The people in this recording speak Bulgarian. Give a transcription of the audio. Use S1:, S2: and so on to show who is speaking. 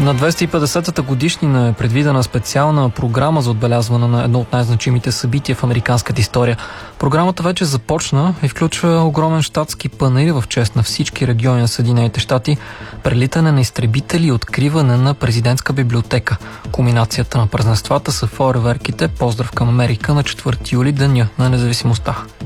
S1: На 250-та годишнина е предвидена специална програма за отбелязване на едно от най-значимите събития в американската история. Програмата вече започна и включва огромен щатски панаир в чест на всички региони на Съединените щати, прелитане на изтребители и откриване на президентска библиотека. Кулминацията на празненствата са фойерверките "Поздрав към Америка" на 4 юли, деня на независимостта.